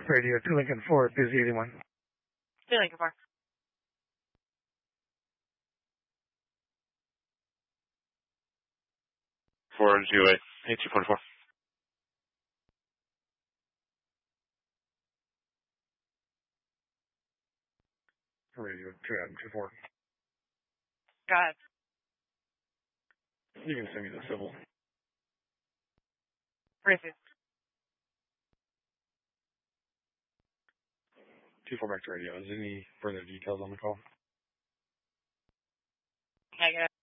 Radio 2 Lincoln 4, busy 81. 2 Lincoln 4. Four zero eight 8244. Radio 2 Adam 24. Go ahead. You can send me the civil. Received. 2-4 back to radio. Is there any further details on the call? Negative.